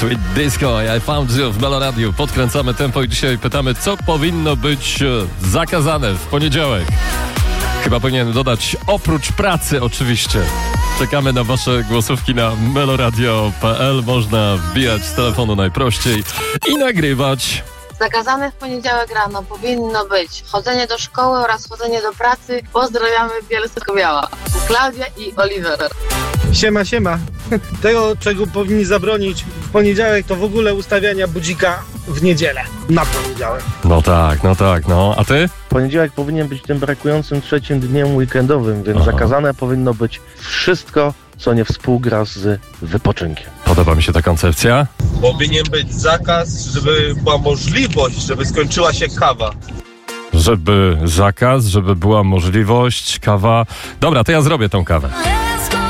Sweet Disco, I Found You w Melo Radio. Podkręcamy tempo i dzisiaj pytamy, co powinno być zakazane w poniedziałek. Chyba powinienem dodać, oprócz pracy oczywiście. Czekamy na wasze głosówki na meloradio.pl. Można wbijać z telefonu najprościej i nagrywać. Zakazane w poniedziałek rano powinno być chodzenie do szkoły oraz chodzenie do pracy. Pozdrawiamy Bielsko-Biała. Klaudia i Oliver. Siema. Tego, czego powinni zabronić w poniedziałek, to w ogóle ustawiania budzika w niedzielę. Na poniedziałek. No tak. A ty? Poniedziałek powinien być tym brakującym trzecim dniem weekendowym, więc zakazane powinno być wszystko, co nie współgra z wypoczynkiem. Podoba mi się ta koncepcja. Powinien być zakaz, żeby była możliwość, żeby skończyła się kawa. Żeby zakaz, żeby była możliwość, kawa. Dobra, to ja zrobię tą kawę.